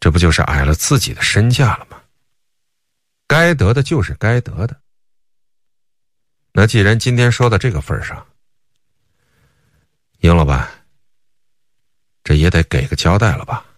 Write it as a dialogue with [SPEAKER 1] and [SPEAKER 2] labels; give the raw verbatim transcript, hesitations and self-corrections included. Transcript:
[SPEAKER 1] 这不就是矮了自己的身价了吗？该得的就是该得的。那既然今天说到这个份上，殷老板，这也得给个交代了吧？